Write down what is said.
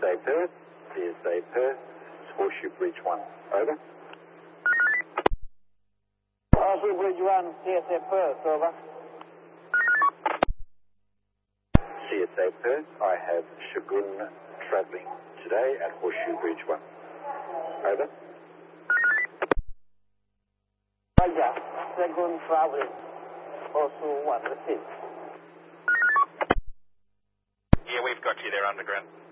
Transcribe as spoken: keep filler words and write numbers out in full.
A Perth, C S A Perth, Horseshoe Bridge one. Over. Horseshoe Bridge one, C S A Perth, over. C S A Perth, I have Shagun travelling today at Horseshoe Bridge one. Over. Roger, Shagun travelling, Horseshoe one, repeat. Yeah, we've got you there underground.